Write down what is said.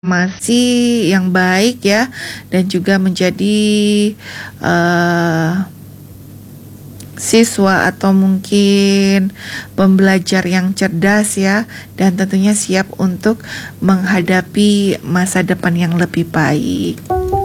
masih yang baik ya, dan juga menjadi siswa atau mungkin pembelajar yang cerdas ya, dan tentunya siap untuk menghadapi masa depan yang lebih baik.